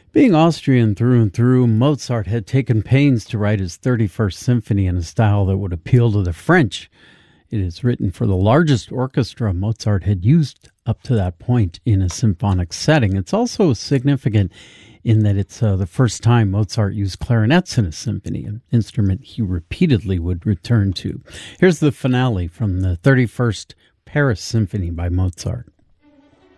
Being Austrian through and through, Mozart had taken pains to write his 31st Symphony in a style that would appeal to the French. It is written for the largest orchestra Mozart had used up to that point in a symphonic setting. It's also significant in that it's the first time Mozart used clarinets in a symphony, an instrument he repeatedly would return to. Here's the finale from the 31st Paris Symphony by Mozart.